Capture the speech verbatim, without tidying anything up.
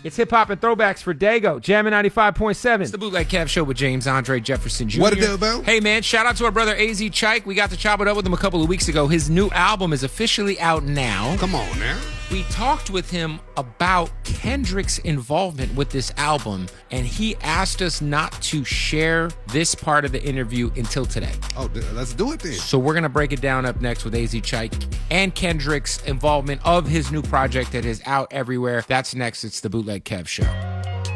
It's hip hop and throwbacks for Dago. Jammin' ninety-five point seven. It's the Bootleg Kev Show with James Andre Jefferson Junior What it do, Bo? Hey, man, shout out to our brother A Z Chike. We got to chop it up with him a couple of weeks ago. His new album is officially out now. Come on now. We talked with him about Kendrick's involvement with this album, and he asked us not to share this part of the interview until today. Oh, let's do it then. So we're going to break it down up next with A Z Chike and Kendrick's involvement of his new project that is out everywhere. That's next. It's the Bootleg Kev Show.